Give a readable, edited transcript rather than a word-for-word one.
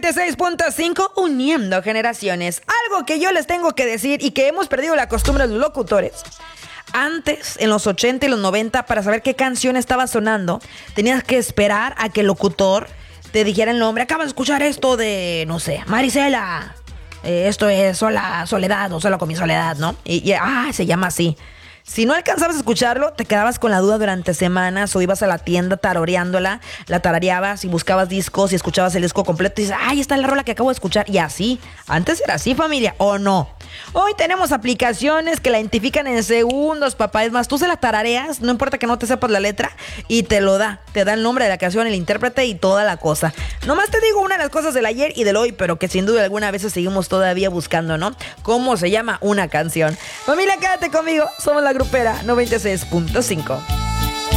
96.5, uniendo generaciones. Algo que yo les tengo que decir y que hemos perdido la costumbre de los locutores. Antes, en los 80 y los 90, para saber qué canción estaba sonando, tenías que esperar a que el locutor te dijera el nombre. Acabas de escuchar esto de, no sé, Marisela. Esto es Soledad o Sola con mi Soledad, ¿no? Se llama así. Si no alcanzabas a escucharlo, te quedabas con la duda durante semanas o ibas a la tienda tarareándola, la tarareabas y buscabas discos y escuchabas el disco completo y dices, ¡ay, está la rola que acabo de escuchar! Y así, antes era así, familia, ¿o no? Hoy tenemos aplicaciones que la identifican en segundos, papá. Es más, tú se la tarareas, no importa que no te sepas la letra, y te lo da. Te da el nombre de la canción, el intérprete y toda la cosa. Nomás te digo una de las cosas del ayer y del hoy, pero que sin duda alguna a veces seguimos todavía buscando, ¿no? ¿Cómo se llama una canción? Familia, quédate conmigo. Somos la Grupera 96.5.